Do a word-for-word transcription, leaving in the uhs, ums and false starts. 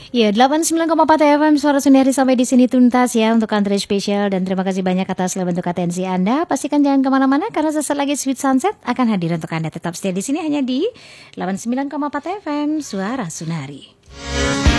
Ya, delapan puluh sembilan koma empat F M Suara Sundari sampai di sini tuntas ya untuk country special, dan terima kasih banyak atas bentuk atensi Anda. Pastikan jangan kemana-mana karena sesaat lagi Sweet Sunset akan hadir untuk Anda. Tetap stay di sini hanya di delapan puluh sembilan koma empat F M Suara Sundari.